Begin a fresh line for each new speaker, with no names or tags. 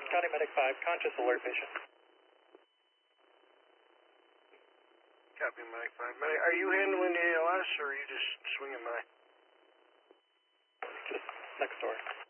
County Medic 5, conscious alert patient.
Copy, Medic 5. Medic, are you handling the ALS or are you just swinging by?
Just next door.